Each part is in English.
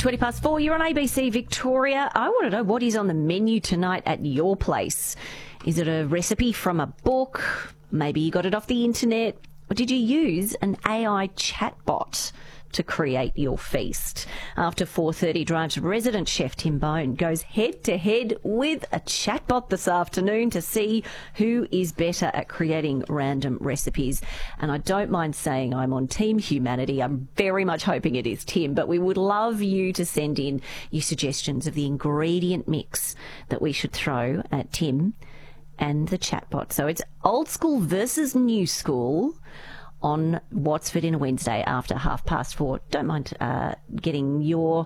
20 past 4, you're on ABC Victoria. I want to know what is on the menu tonight at your place. Is it a recipe from a book? Maybe you got it off the internet. Or did you use an AI chatbot to create your feast? After 4:30 Drive's resident chef Tim Bone goes head-to-head with a chatbot this afternoon to see who is better at creating random recipes. And I don't mind saying I'm on Team Humanity. I'm very much hoping it is Tim, but we would love you to send in your suggestions of the ingredient mix that we should throw at Tim and the chatbot. So it's old school versus new school on What's for Dinner Wednesday after 4:30. Don't mind getting your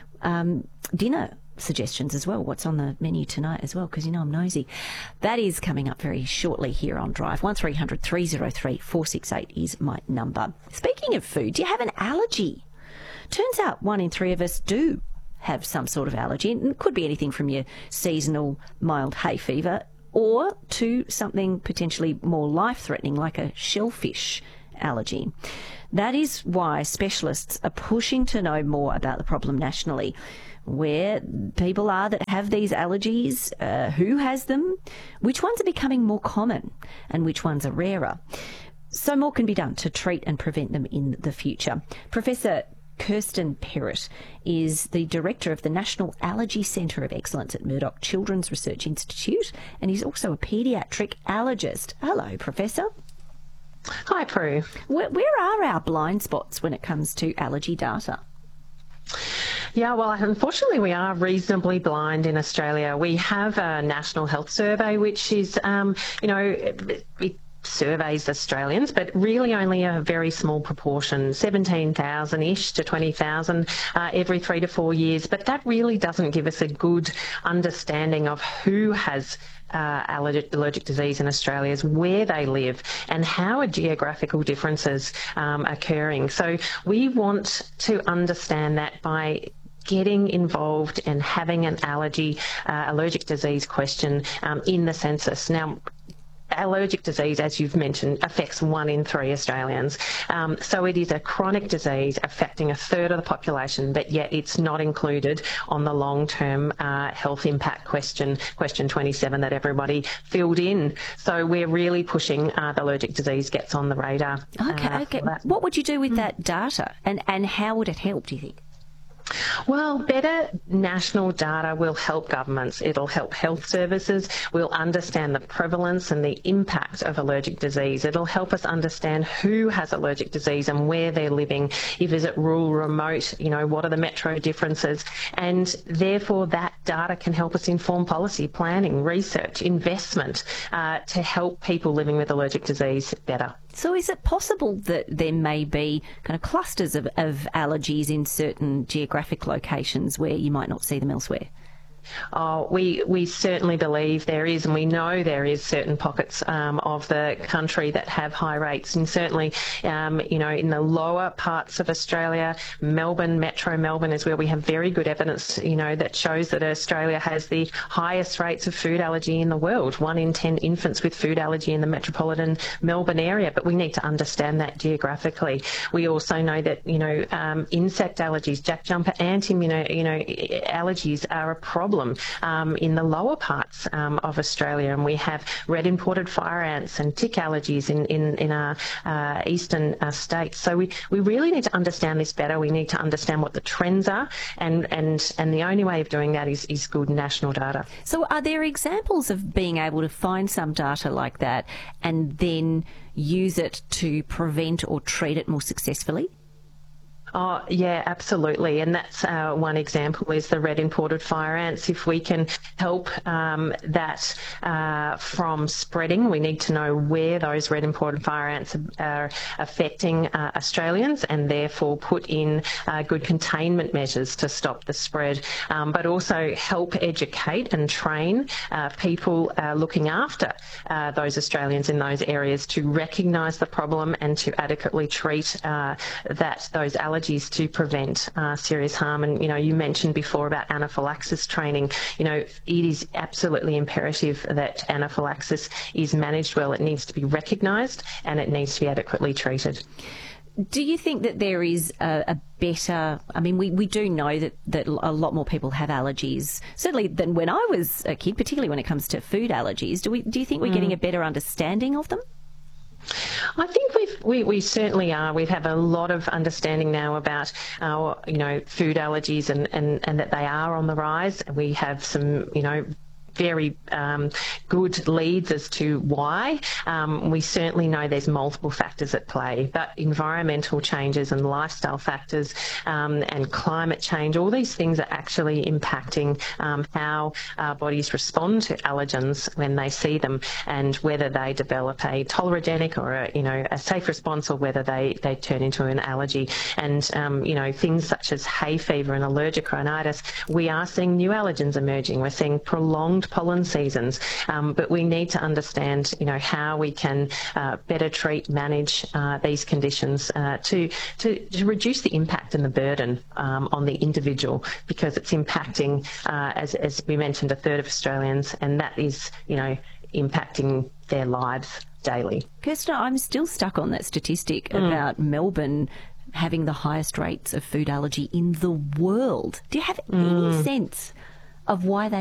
dinner suggestions as well. What's on the menu tonight as well, because you know I'm nosy. That is coming up very shortly here on Drive. 1300 303 468 is my number. Speaking of food, do you have an allergy? Turns out 1 in 3 of us do have some sort of allergy. And it could be anything from your seasonal mild hay fever or to something potentially more life-threatening like a shellfish allergy. That is why specialists are pushing to know more about the problem nationally, where people are that have these allergies, who has them, which ones are becoming more common and which ones are rarer. So more can be done to treat and prevent them in the future. Professor Kirsten Perrett is the director of the National Allergy Centre of Excellence at Murdoch Children's Research Institute, and he's also a paediatric allergist. Hello, Professor. Hi, Prue. Where are our blind spots when it comes to allergy data? Yeah, well, unfortunately, we are reasonably blind in Australia. We have a National Health Survey, which is, it surveys Australians, but really only a very small proportion, 17,000-ish to 20,000 every 3 to 4 years. But that really doesn't give us a good understanding of who has allergic disease in Australia, where they live, and how are geographical differences occurring. So we want to understand that by getting involved and having an allergic disease question in the census. Now, allergic disease, as you've mentioned, affects 1 in 3 Australians. So it is a chronic disease affecting a third of the population, but yet it's not included on the long-term health impact question 27 that everybody filled in. So we're really pushing the allergic disease gets on the radar. Okay. What would you do with that data, and how would it help, do you think? Well, better national data will help governments. It'll help health services. We'll understand the prevalence and the impact of allergic disease. It'll help us understand who has allergic disease and where they're living. If is it rural, remote, what are the metro differences? And therefore that data can help us inform policy, planning, research, investment to help people living with allergic disease better. So is it possible that there may be kind of clusters of allergies in certain geographic locations where you might not see them elsewhere? Oh, we certainly believe there is, and we know there is certain pockets of the country that have high rates, and certainly, in the lower parts of Australia, Metro Melbourne is where we have very good evidence, that shows that Australia has the highest rates of food allergy in the world. 1 in 10 infants with food allergy in the metropolitan Melbourne area, but we need to understand that geographically. We also know that, insect allergies, jack jumper ant allergies are a problem in the lower parts of Australia, and we have red imported fire ants and tick allergies in our eastern states. So we really need to understand this better. We need to understand what the trends are, and the only way of doing that is good national data. So are there examples of being able to find some data like that and then use it to prevent or treat it more successfully? Oh, yeah, absolutely. And that's one example is the red imported fire ants. If we can help that from spreading, we need to know where those red imported fire ants are affecting Australians, and therefore put in good containment measures to stop the spread, but also help educate and train people looking after those Australians in those areas to recognise the problem and to adequately treat those allergies to prevent serious harm. And, you mentioned before about anaphylaxis training. It is absolutely imperative that anaphylaxis is managed well. It needs to be recognised and it needs to be adequately treated. Do you think that there is a better... I mean, we do know that a lot more people have allergies, certainly than when I was a kid, particularly when it comes to food allergies. Do you think we're getting a better understanding of them? I think we certainly are. We have a lot of understanding now about our, food allergies and that they are on the rise. We have some, very good leads as to why. We certainly know there's multiple factors at play, but environmental changes and lifestyle factors and climate change, all these things are actually impacting how our bodies respond to allergens when they see them, and whether they develop a tolerogenic or a safe response, or whether they turn into an allergy. And things such as hay fever and allergic rhinitis, we are seeing new allergens emerging. We're seeing prolonged pollen seasons, but we need to understand, how we can better treat, manage these conditions to reduce the impact and the burden on the individual, because it's impacting, as we mentioned, a third of Australians, and that is, impacting their lives daily. Kirsten, I'm still stuck on that statistic about Melbourne having the highest rates of food allergy in the world. Do you have any sense of why that